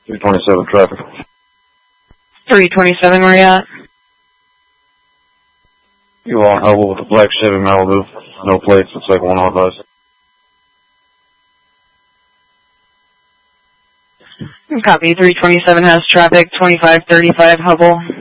327 traffic. 327, where you at? You on Hubble with a black Chevy Malibu. No plates, looks like one authorized. Copy, 327 has traffic, 2535 Hubble.